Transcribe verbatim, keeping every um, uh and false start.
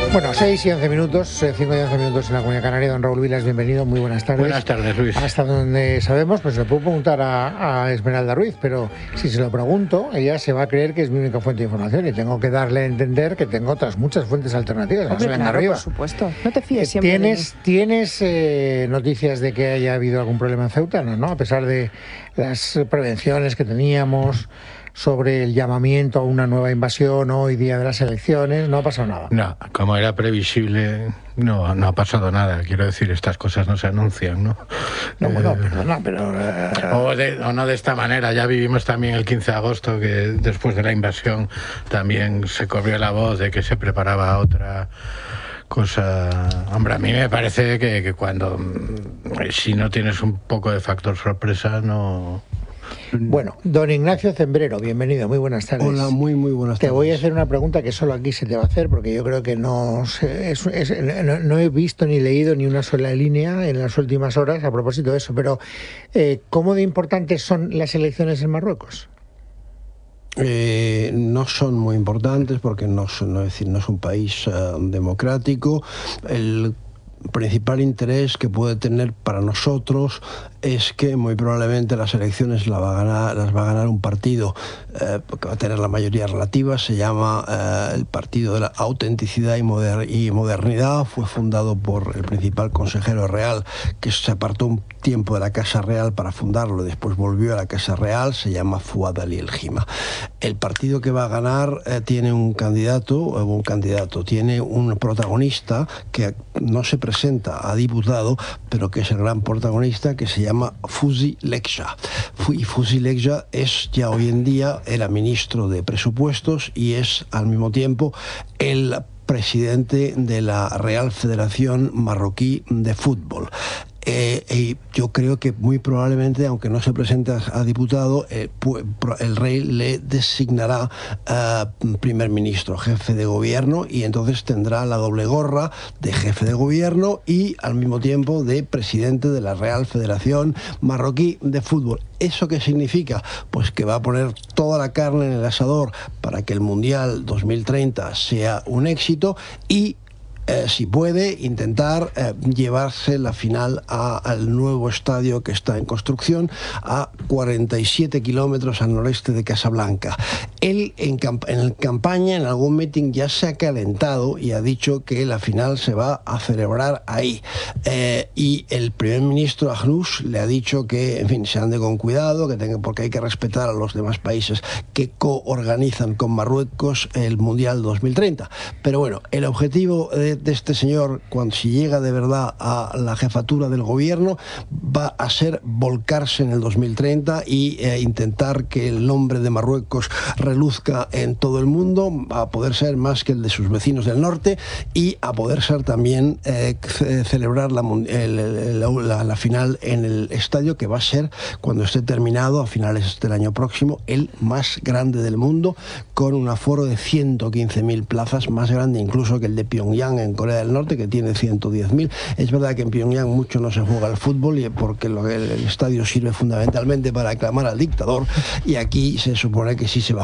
Bueno, seis y once minutos, cinco y once minutos en la Comunidad Canaria. Don Raúl Vilas, bienvenido, muy buenas tardes. Buenas tardes, Luis. Hasta donde sabemos, pues le puedo preguntar a, a Esmeralda Ruiz, pero si se lo pregunto, ella se va a creer que es mi única fuente de información y tengo que darle a entender que tengo otras muchas fuentes alternativas. Hombre, no claro, arriba. por supuesto. No te fíes siempre ¿Tienes, de mí. ¿tienes eh, noticias de que haya habido algún problema en Ceuta? No, ¿no? A pesar de las prevenciones que teníamos sobre el llamamiento a una nueva invasión hoy día de las elecciones, no ha pasado nada. No, como era previsible, no, no ha pasado nada. Quiero decir, estas cosas no se anuncian, ¿no? No, bueno, Eh, perdona, pero... Uh... O, de, o no de esta manera. Ya vivimos también el quince de agosto, que después de la invasión también se corrió la voz de que se preparaba otra cosa. Hombre, a mí me parece que, que cuando... Si no tienes un poco de factor sorpresa, no... Bueno, don Ignacio Zembrero, bienvenido, muy buenas tardes. Hola, muy muy buenas tardes. Te voy a hacer una pregunta que solo aquí se te va a hacer, porque yo creo que no, es, es, no, no he visto ni leído ni una sola línea en las últimas horas a propósito de eso, pero eh, ¿cómo de importantes son las elecciones en Marruecos? Eh, no son muy importantes porque no, son, no, es decir, no es un país uh, democrático. El principal interés que puede tener para nosotros es que muy probablemente las elecciones la va a ganar, las va a ganar un partido eh, que va a tener la mayoría relativa. Se llama eh, el Partido de la Autenticidad y, Moder y Modernidad. Fue fundado por el principal consejero real, que se apartó un tiempo de la Casa Real para fundarlo, después volvió a la Casa Real. Se llama Fouad Ali El Hima. El partido que va a ganar eh, tiene un candidato, un candidato, tiene un protagonista que no se presenta a diputado, pero que es el gran protagonista, que se llama Fouzi Lekja. Y Fouzi Lekja es ya hoy en día, era ministro de Presupuestos y es al mismo tiempo el presidente de la Real Federación Marroquí de Fútbol. Eh, y yo creo que muy probablemente, aunque no se presente a, a diputado, eh, el rey le designará uh, primer ministro, jefe de gobierno, y entonces tendrá la doble gorra de jefe de gobierno y al mismo tiempo de presidente de la Real Federación Marroquí de Fútbol. ¿Eso qué significa? Pues que va a poner toda la carne en el asador para que el Mundial dos mil treinta sea un éxito y Eh, si puede, intentar eh, llevarse la final a, al nuevo estadio que está en construcción a cuarenta y siete kilómetros al noreste de Casablanca. Él en, camp en campaña, en algún meeting, ya se ha calentado y ha dicho que la final se va a celebrar ahí. Eh, y el primer ministro Ahnous le ha dicho que, en fin, se ande con cuidado, que tenga, porque hay que respetar a los demás países que coorganizan con Marruecos el Mundial dos mil treinta. Pero bueno, el objetivo de de este señor, cuando si llega de verdad a la jefatura del gobierno, va a ser volcarse en el dos mil treinta y eh, intentar que el nombre de Marruecos reluzca en todo el mundo, a poder ser más que el de sus vecinos del norte y a poder ser también eh, celebrar la, el, la, la final en el estadio, que va a ser, cuando esté terminado a finales del año próximo, el más grande del mundo, con un aforo de ciento quince mil plazas, más grande incluso que el de Pyongyang en Corea del Norte, que tiene ciento diez mil. Es verdad que en Pyongyang mucho no se juega al fútbol, y porque lo, el, el estadio sirve fundamentalmente para aclamar al dictador, y aquí se supone que sí se va